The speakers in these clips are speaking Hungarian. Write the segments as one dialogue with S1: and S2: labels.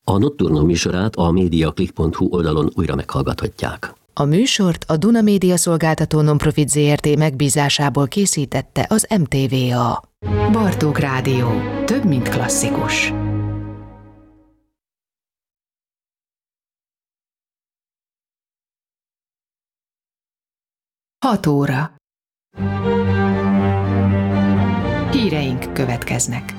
S1: A Nocturno műsorát a mediaclick.hu oldalon újra meghallgathatják.
S2: A műsort a Duna Média Szolgáltató Nonprofit Zrt. Megbízásából készítette az MTVA. Bartók Rádió. Több, mint klasszikus. Hat óra. Híreink következnek.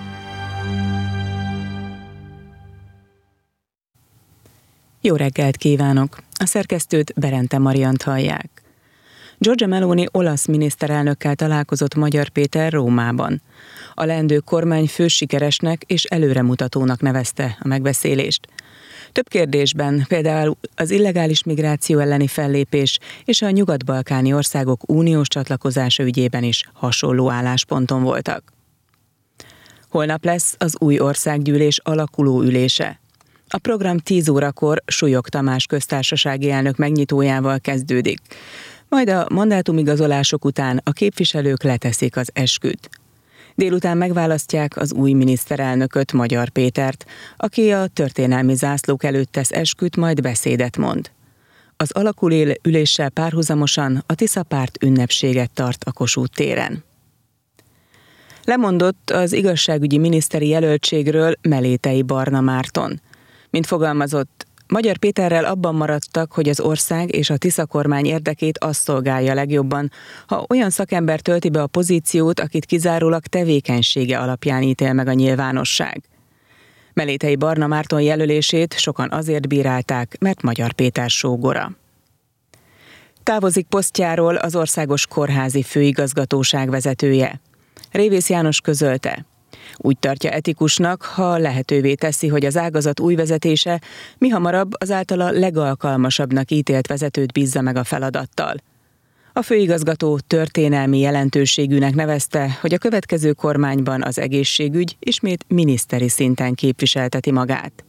S3: Jó reggelt kívánok! A szerkesztőt Berente Mariant hallják. Giorgia Meloni olasz miniszterelnökkel találkozott Magyar Péter Rómában. A leendő kormány fősikeresnek és előremutatónak nevezte a megbeszélést. Több kérdésben, például az illegális migráció elleni fellépés és a nyugat-balkáni országok uniós csatlakozása ügyében is hasonló állásponton voltak. Holnap lesz az új országgyűlés alakuló ülése. A program 10 órakor Súlyog Tamás köztársasági elnök megnyitójával kezdődik. Majd a mandátumigazolások után a képviselők leteszik az esküt. Délután megválasztják az új miniszterelnököt, Magyar Pétert, aki a történelmi zászlók előtt tesz esküt, majd beszédet mond. Az alakuló üléssel párhuzamosan a Tisza párt ünnepséget tart a Kossuth téren. Lemondott az igazságügyi miniszteri jelöltségről Melétei Barna Márton. Mint fogalmazott, Magyar Péterrel abban maradtak, hogy az ország és a Tisza kormány érdekét azt szolgálja legjobban, ha olyan szakember tölti be a pozíciót, akit kizárólag tevékenysége alapján ítél meg a nyilvánosság. Melétei Barna Márton jelölését sokan azért bírálták, mert Magyar Péter sógora. Távozik posztjáról az Országos Kórházi Főigazgatóság vezetője. Révész János közölte. Úgy tartja etikusnak, ha lehetővé teszi, hogy az ágazat új vezetése mihamarabb az általa legalkalmasabbnak ítélt vezetőt bízza meg a feladattal. A főigazgató történelmi jelentőségűnek nevezte, hogy a következő kormányban az egészségügy ismét miniszteri szinten képviselteti magát.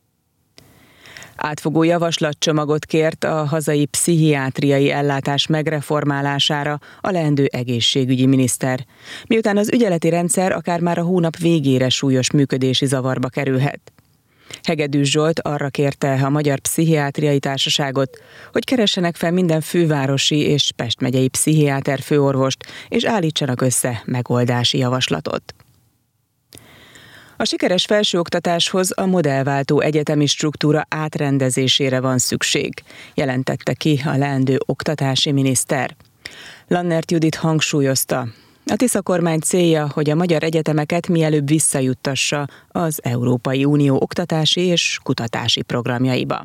S3: Átfogó javaslatcsomagot kért a hazai pszichiátriai ellátás megreformálására a leendő egészségügyi miniszter, miután az ügyeleti rendszer akár már a hónap végére súlyos működési zavarba kerülhet. Hegedűs Zsolt arra kérte a Magyar Pszichiátriai Társaságot, hogy keressenek fel minden fővárosi és Pest megyei pszichiáter főorvost, és állítsanak össze megoldási javaslatot. A sikeres felsőoktatáshoz a modellváltó egyetemi struktúra átrendezésére van szükség, jelentette ki a leendő oktatási miniszter. Lannert Judit hangsúlyozta, a Tisza kormány célja, hogy a magyar egyetemeket mielőbb visszajuttassa az Európai Unió oktatási és kutatási programjaiba.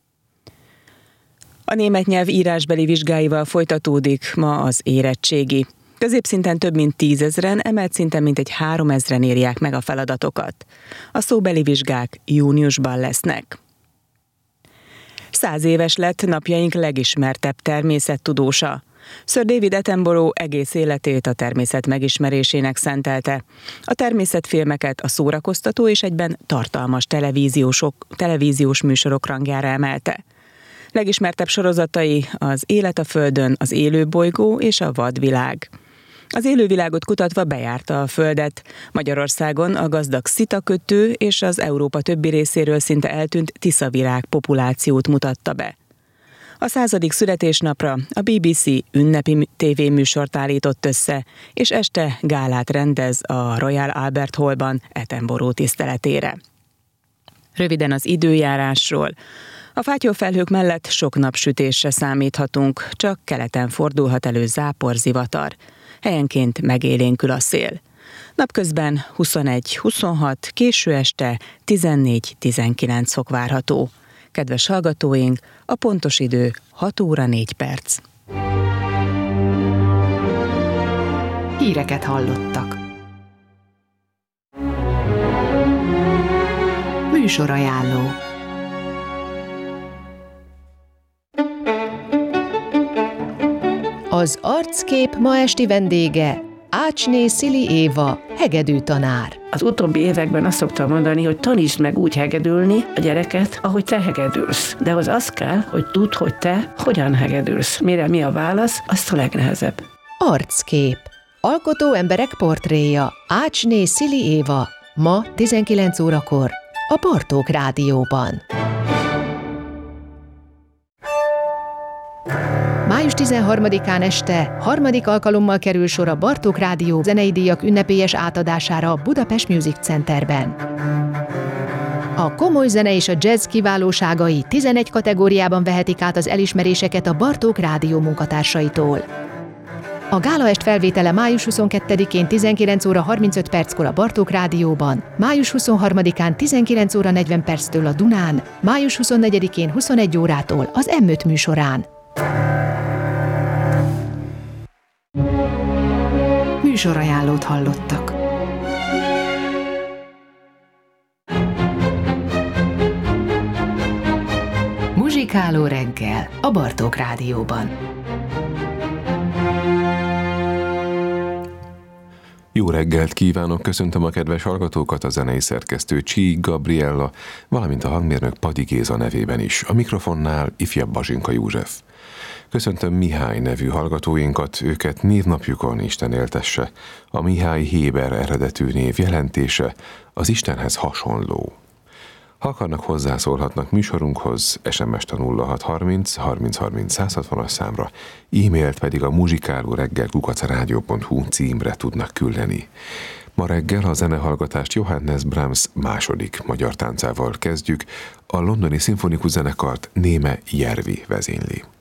S3: A német nyelv írásbeli vizsgáival folytatódik ma az érettségi. Középszinten több mint 10 000-en, emelt szinten mintegy 3 000-en írják meg a feladatokat. A szóbeli vizsgák júniusban lesznek. 100 éves lett napjaink legismertebb természettudósa. Sir David Attenborough egész életét a természet megismerésének szentelte. A természetfilmeket a szórakoztató és egyben tartalmas televíziós műsorok rangjára emelte. Legismertebb sorozatai az Élet a Földön, az Élőbolygó és a Vadvilág. Az élővilágot kutatva bejárta a Földet. Magyarországon a gazdag szitakötő és az Európa többi részéről szinte eltűnt tiszavirág populációt mutatta be. A 100. születésnapra a BBC ünnepi tévéműsort állított össze, és este gálát rendez a Royal Albert Hallban Attenborough tiszteletére. Röviden az időjárásról. A fátyolfelhők mellett sok napsütésre számíthatunk, csak keleten fordulhat elő záporzivatar. Helyenként megélénkül a szél. Napközben 21-26, késő este 14-19 fok várható. Kedves hallgatóink, a pontos idő 6 óra 4 perc.
S2: Híreket hallottak. Műsorajánló. Az arckép ma esti vendége Ácsné Szili Éva, hegedű tanár.
S4: Az utóbbi években azt szoktam mondani, hogy tanítsd meg úgy hegedülni a gyereket, ahogy te hegedülsz. De az kell, hogy tudd, hogy te hogyan hegedülsz. Mire mi a válasz, azt a legnehezebb.
S2: Arckép. Alkotó emberek portréja. Ácsné Szili Éva. Ma 19 órakor a Bartók Rádióban. Május 13-án este harmadik alkalommal kerül sor a Bartók Rádió zenei díjak ünnepélyes átadására a Budapest Music Centerben. A komoly zene és a jazz kiválóságai 11 kategóriában vehetik át az elismeréseket a Bartók Rádió munkatársaitól. A gálaest felvétele május 22-én 19 óra 35 perckor a Bartók Rádióban, május 23-án 19 óra 40 perctől a Dunán, május 24-én 21 órától az M5 műsorán. Műsorajánlót hallottak. Muzsikáló reggel a Bartók Rádióban.
S5: Jó reggelt kívánok, köszöntöm a kedves hallgatókat, a zenei szerkesztő Csík Gabriella, valamint a hangmérnök Padi Géza nevében is. A mikrofonnál ifjabb Bazsinka József. Köszöntöm Mihály nevű hallgatóinkat, őket névnapjukon Isten éltesse. A Mihály Héber eredetű név jelentése az Istenhez hasonló. Ha akarnak, hozzászólhatnak műsorunkhoz, SMS-t a 0630 30 30 160-as számra, e-mailt pedig a muzsikálóreggel@rádió.hu címre tudnak küldeni. Ma reggel a zenehallgatást Johannes Brahms második magyar táncával kezdjük, a londoni szimfonikus zenekart Néme Järvi vezényli.